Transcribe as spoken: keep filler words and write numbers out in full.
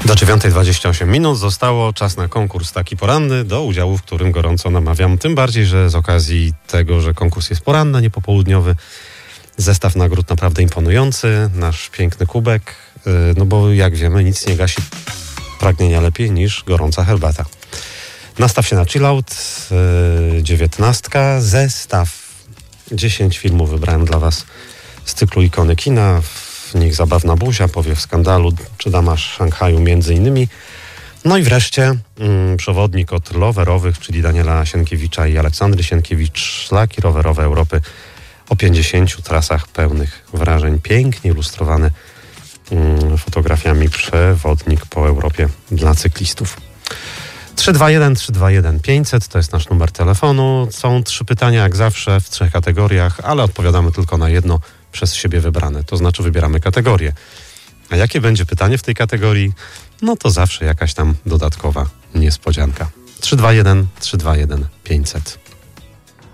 Do dziewiątej dwadzieścia osiem minut zostało. Czas na konkurs taki poranny, do udziału w którym gorąco namawiam. Tym bardziej, że z okazji tego, że konkurs jest poranny, a nie popołudniowy, zestaw nagród naprawdę imponujący. Nasz piękny kubek, no bo jak wiemy, nic nie gasi pragnienia lepiej niż gorąca herbata. Nastaw się na chillout, dziewiętnastka, zestaw. dziesięć filmów wybrałem dla was z cyklu Ikony kina. W nich Zabawna buzia, Powiew skandalu czy Dama z Szanghaju między innymi. No i wreszcie mm, przewodnik od rowerowych, czyli Daniela Sienkiewicza i Aleksandry Sienkiewicz, Szlaki rowerowe Europy o pięćdziesięciu trasach pełnych wrażeń. Pięknie ilustrowany mm, fotografiami przewodnik po Europie dla cyklistów. trzy dwa jeden trzy dwa jeden pięćset to jest nasz numer telefonu. Są trzy pytania jak zawsze w trzech kategoriach, ale odpowiadamy tylko na jedno przez siebie wybrane. To znaczy wybieramy kategorię. A jakie będzie pytanie w tej kategorii? No to zawsze jakaś tam dodatkowa niespodzianka. trzy dwa jeden trzy dwa jeden pięćset.